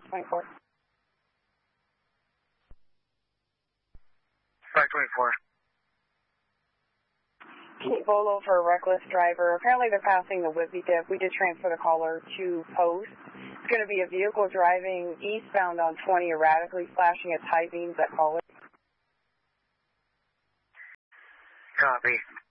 524. 524. Kate Bolo for a reckless driver. Apparently they're passing the Whitby dip. We did transfer the caller to post. It's going to be a vehicle driving eastbound on 20, erratically flashing its high beams at caller. Copy.